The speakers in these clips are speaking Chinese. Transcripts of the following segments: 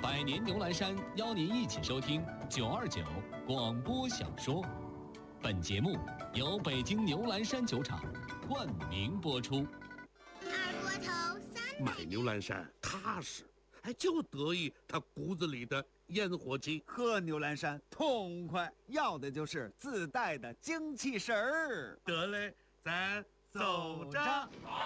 百年牛栏山邀您一起收听929广播小说。本节目由北京牛栏山酒厂冠名播出。 二锅头300 买牛栏山踏实，就得意他骨子里的烟火气。 喝牛栏山痛快，要的就是自带的精气神儿。 得嘞，咱走着。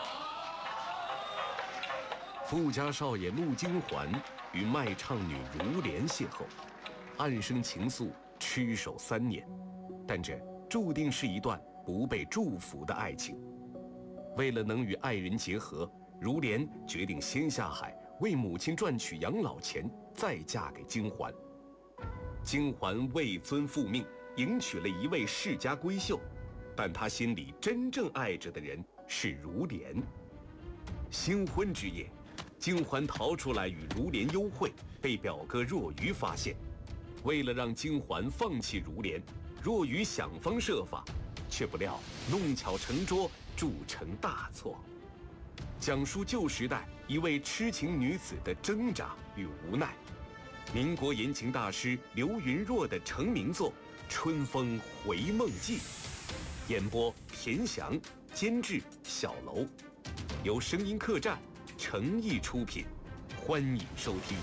富家少爷陆金环与卖唱女如莲邂逅，暗生情愫，痴守3年，但这注定是一段不被祝福的爱情。为了能与爱人结合，如莲决定先下海为母亲赚取养老钱，再嫁给金环。金环为尊复命，迎娶了一位世家闺秀，但他心里真正爱着的人是如莲。新婚之夜，金环逃出来与如莲幽会，被表哥若愚发现。为了让金环放弃如莲，若愚想方设法，却不料弄巧成拙，铸成大错。讲述旧时代一位痴情女子的挣扎与无奈。民国言情大师刘云若的成名作《春风回梦记》，演播田翔，监制小楼，由声音客栈诚意出品，欢迎收听。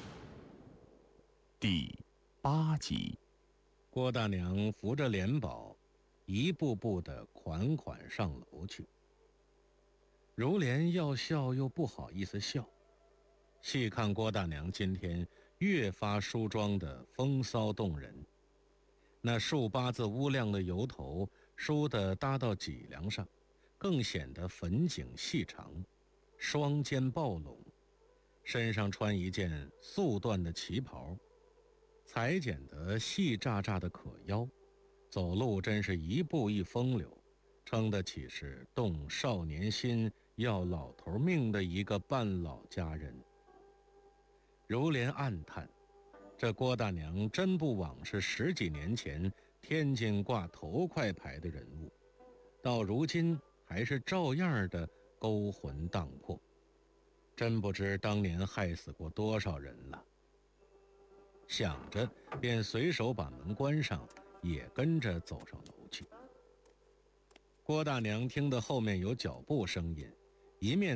第8集。 郭大娘扶着莲宝，一步步地款款上楼去。如莲要笑又不好意思笑，细看郭大娘今天越发梳妆的风骚动人，那竖8字乌亮的油头梳得搭到脊梁上，更显得粉颈细长，双肩抱拢，身上穿一件素缎的旗袍，裁剪得细炸炸的可腰，走路真是一步一风流，称得起是动少年心要老头命的一个半老佳人。如莲暗叹，这郭大娘真不枉是10几年前天津挂头块牌的人物，到如今还是照样的勾魂荡魄，真不知当年害死过多少人了。想着便随手把门关上，也跟着走上楼去。郭大娘听得后面有脚步声音，一面